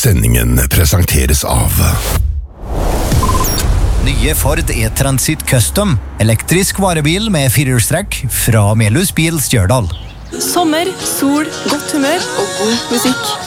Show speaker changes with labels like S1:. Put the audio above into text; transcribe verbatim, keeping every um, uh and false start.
S1: Sendingen presenteres av
S2: Nye Ford E-Transit Custom, elektrisk varebil med firehjulstrekk fra Melhus Bil Stjørdal.
S3: Sommer, sol, godt humør og god musikk.